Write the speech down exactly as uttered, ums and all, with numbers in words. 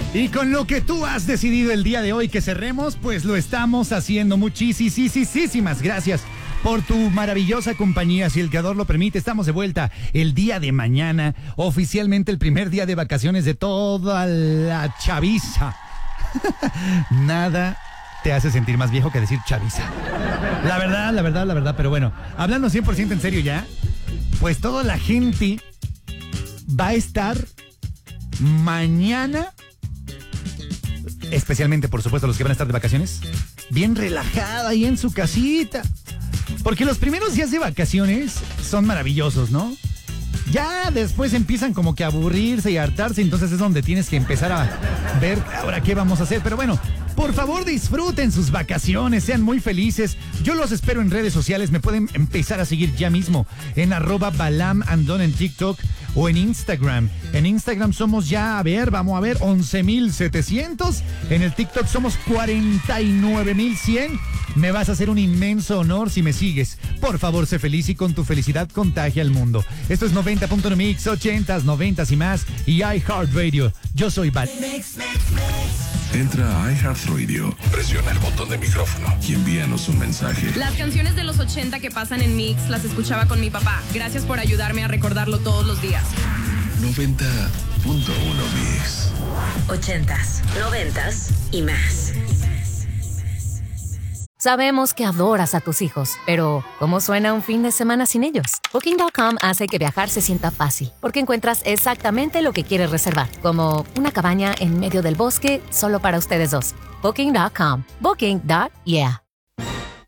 Y con lo que tú has decidido el día de hoy que cerremos, pues lo estamos haciendo. Muchísimas gracias por tu maravillosa compañía. Si el creador lo permite, estamos de vuelta el día de mañana, oficialmente el primer día de vacaciones de toda la chaviza. Nada te hace sentir más viejo que decir chaviza. La verdad, la verdad, la verdad. Pero bueno, hablando cien por ciento en serio ya, pues toda la gente va a estar mañana, especialmente por supuesto los que van a estar de vacaciones, bien relajada ahí en su casita. Porque los primeros días de vacaciones son maravillosos, ¿no? Ya después empiezan como que a aburrirse y a hartarse, entonces es donde tienes que empezar a ver ahora qué vamos a hacer. Pero bueno, por favor disfruten sus vacaciones, sean muy felices. Yo los espero en redes sociales, me pueden empezar a seguir ya mismo en arroba Balam Andón en TikTok o en Instagram. En Instagram somos ya, a ver, vamos a ver, once mil setecientos. En el TikTok somos cuarenta y nueve mil cien. Me vas a hacer un inmenso honor si me sigues. Por favor, sé feliz y con tu felicidad contagia al mundo. Esto es noventa punto uno Mix, ochentas, noventas y más. Y iHeartRadio. Yo soy Bal. Entra a iHeartRadio, presiona el botón de micrófono y envíanos un mensaje. Las canciones de los ochenta que pasan en Mix las escuchaba con mi papá. Gracias por ayudarme a recordarlo todos los días. noventa punto uno Mix. Ochentas, noventas y más. Sabemos que adoras a tus hijos, pero ¿cómo suena un fin de semana sin ellos? Booking punto com hace que viajar se sienta fácil, porque encuentras exactamente lo que quieres reservar, como una cabaña en medio del bosque solo para ustedes dos. Booking punto com. Booking. Yeah.